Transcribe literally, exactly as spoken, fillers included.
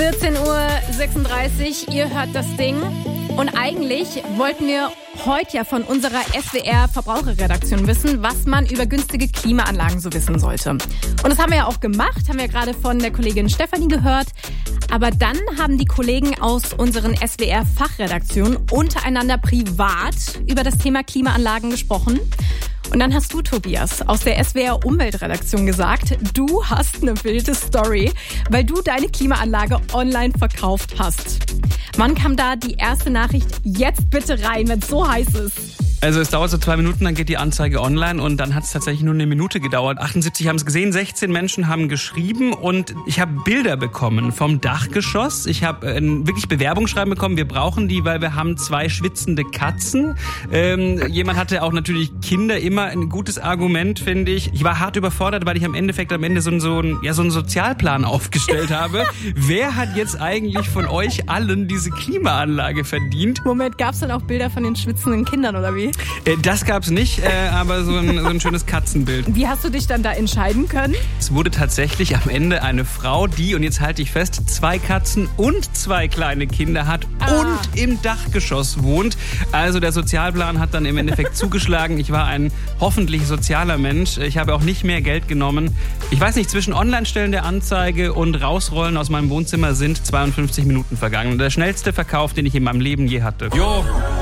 vierzehn Uhr sechsunddreißig, ihr hört das Ding. Und eigentlich wollten wir heute ja von unserer S W R-Verbraucherredaktion wissen, was man über günstige Klimaanlagen so wissen sollte. Und das haben wir ja auch gemacht, haben wir gerade von der Kollegin Stefanie gehört. Aber dann haben die Kollegen aus unseren S W R-Fachredaktionen untereinander privat über das Thema Klimaanlagen gesprochen. Und dann hast du, Tobias, aus der S W R-Umweltredaktion gesagt, du hast eine wilde Story, weil du deine Klimaanlage online verkauft hast. Wann kam da die erste Nachricht? Jetzt bitte rein, wenn es so heiß ist. Also es dauert so zwei Minuten, dann geht die Anzeige online und dann hat es tatsächlich nur eine Minute gedauert. achtundsiebzig haben es gesehen, sechzehn Menschen haben geschrieben und ich habe Bilder bekommen vom Dachgeschoss. Ich habe ein wirklich Bewerbungsschreiben bekommen, wir brauchen die, weil wir haben zwei schwitzende Katzen. Ähm, jemand hatte auch natürlich Kinder, immer ein gutes Argument, finde ich. Ich war hart überfordert, weil ich am Endeffekt am Ende so, ein, so, ein, ja, so einen Sozialplan aufgestellt habe. Wer hat jetzt eigentlich von euch allen diese Klimaanlage verdient? Moment, gab es dann auch Bilder von den schwitzenden Kindern oder wie? Das gab's nicht, äh, aber so ein, so ein schönes Katzenbild. Wie hast du dich dann da entscheiden können? Es wurde tatsächlich am Ende eine Frau, die, und jetzt halte ich fest, zwei Katzen und zwei kleine Kinder hat ah. und im Dachgeschoss wohnt. Also der Sozialplan hat dann im Endeffekt zugeschlagen. Ich war ein hoffentlich sozialer Mensch. Ich habe auch nicht mehr Geld genommen. Ich weiß nicht, zwischen Online-Stellen der Anzeige und Rausrollen aus meinem Wohnzimmer sind zweiundfünfzig Minuten vergangen. Der schnellste Verkauf, den ich in meinem Leben je hatte. Jo.